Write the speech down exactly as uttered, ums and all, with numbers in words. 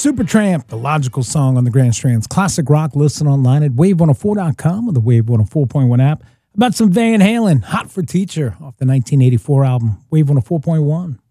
Supertramp, the logical song on the Grand Strands Classic Rock. Listen online at wave one oh four dot com or the Wave one oh four point one app. About some Van Halen, Hot for Teacher, off the nineteen eighty-four album, Wave one oh four point one.